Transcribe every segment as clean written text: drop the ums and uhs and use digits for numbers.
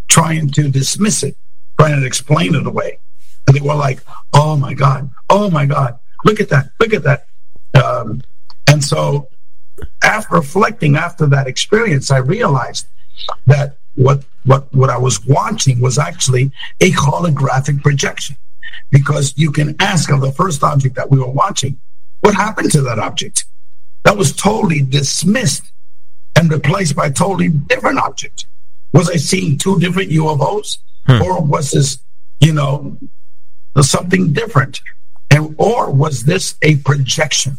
trying to dismiss it, trying to explain it away. And they were like, oh my God, look at that. And so after reflecting after that experience, I realized that what I was watching was actually a holographic projection. Because you can ask of the first object that we were watching, what happened to that object? That was totally dismissed and replaced by a totally different object. Was I seeing two different UFOs? Or was this, something different? Or was this a projection,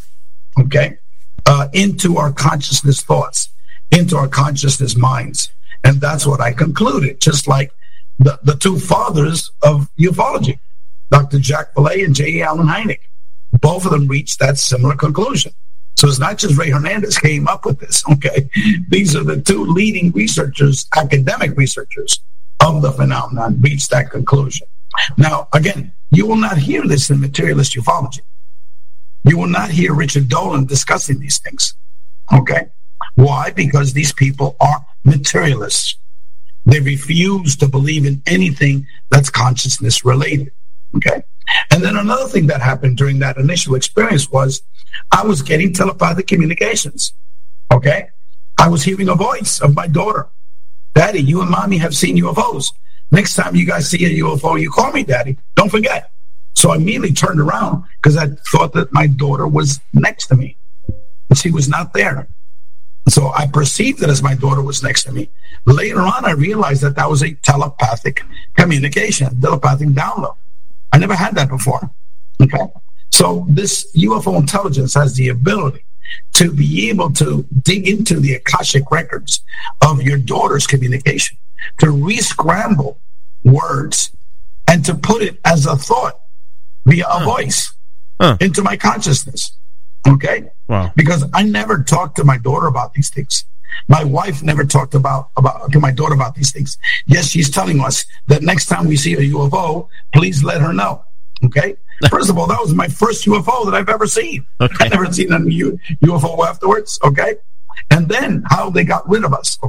into our consciousness thoughts, into our consciousness minds? And that's what I concluded, just like the two fathers of ufology, Dr. Jack Vallée and J. Allen Hynek. Both of them reached that similar conclusion. So it's not just Ray Hernandez came up with this, These are the two leading researchers, academic researchers of the phenomenon, reached that conclusion. Now, again, you will not hear this in materialist ufology. You will not hear Richard Dolan discussing these things, Why? Because these people are materialists. They refuse to believe in anything that's consciousness related, And then another thing that happened during that initial experience was I was getting telepathic communications, I was hearing a voice of my daughter. Daddy, you and Mommy have seen UFOs. Next time you guys see a UFO, you call me, Daddy. Don't forget. So I immediately turned around because I thought that my daughter was next to me. But she was not there. So I perceived it as my daughter was next to me. Later on, I realized that was a telepathic communication, telepathic download. I never had that before. So this UFO intelligence has the ability to be able to dig into the Akashic records of your daughter's communication, to re-scramble words and to put it as a thought via a voice into my consciousness. Wow. Because I never talked to my daughter about these things. My wife never talked to my daughter about these things. Yes, she's telling us that next time we see a UFO, please let her know. First of all, that was my first UFO that I've ever seen. I've never seen a UFO afterwards. And then how they got rid of us.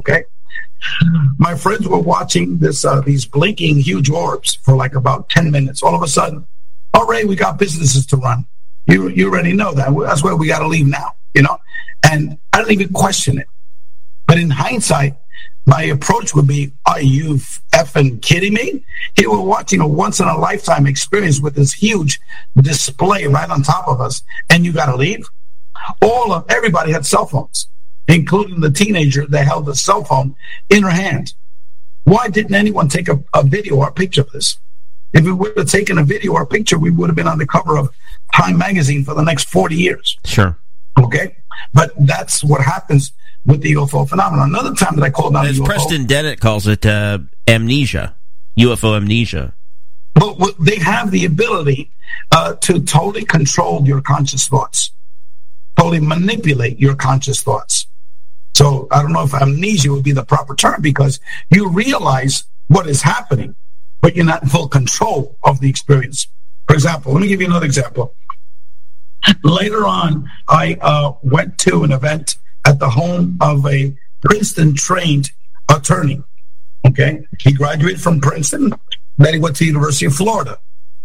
My friends were watching these blinking huge orbs for like about 10 minutes. All of a sudden, all right, we got businesses to run. You already know that. That's where we got to leave now, And I didn't even question it. But in hindsight, my approach would be, are you effing kidding me? Here we're watching a once-in-a-lifetime experience with this huge display right on top of us, and you got to leave? Everybody had cell phones, including the teenager that held the cell phone in her hand. Why didn't anyone take a video or a picture of this? If we would have taken a video or a picture, we would have been on the cover of Time magazine for the next 40 years. Sure. But that's what happens with the UFO phenomenon. Another time that I called out UFO, Preston Dennett calls it amnesia, UFO amnesia. But they have the ability to totally control your conscious thoughts, totally manipulate your conscious thoughts. So I don't know if amnesia would be the proper term, because you realize what is happening, but you're not in full control of the experience. For example, let me give you another example. Later on, I went to an event at the home of a Princeton-trained attorney. He graduated from Princeton, then he went to the University of Florida.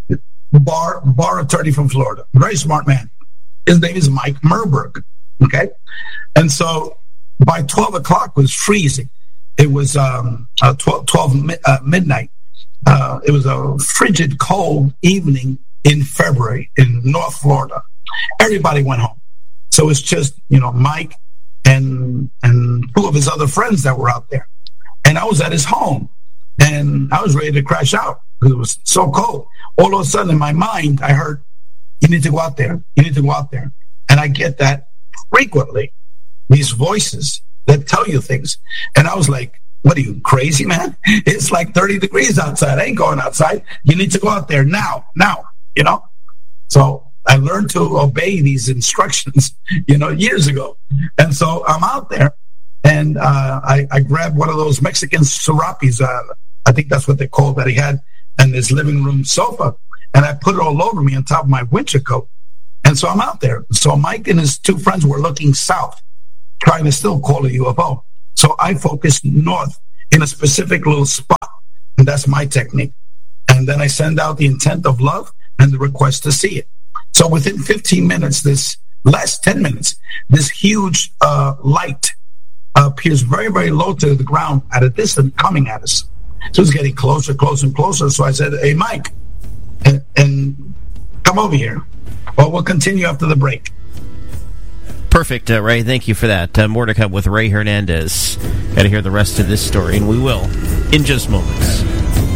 Bar attorney from Florida. Very smart man. His name is Mike Merberg. And so by 12 o'clock it was freezing. It was 12 midnight. It was a frigid, cold evening in February in North Florida. Everybody went home. So it's just, Mike and two of his other friends that were out there. And I was at his home, and I was ready to crash out because it was so cold. All of a sudden in my mind, I heard, you need to go out there. You need to go out there. And I get that frequently, these voices that tell you things. And I was like, what are you, crazy, man? It's like 30 degrees outside. I ain't going outside. You need to go out there now, So I learned to obey these instructions, years ago. And so I'm out there, and I grabbed one of those Mexican serapes. I think that's what they called that he had in his living room sofa. And I put it all over me on top of my winter coat. And so I'm out there. So Mike and his two friends were looking south, trying to still call a UFO. So I focused north in a specific little spot that's my technique. And then I send out the intent of love and the request to see it. So within 15 minutes, this last 10 minutes, this huge light appears very, very low to the ground at a distance coming at us. So it's getting closer, closer, and closer. So I said, hey, Mike, and come over here. Well, we'll continue after the break. Perfect, Ray. Thank you for that. More to come with Ray Hernandez. Got to hear the rest of this story, and we will in just moments.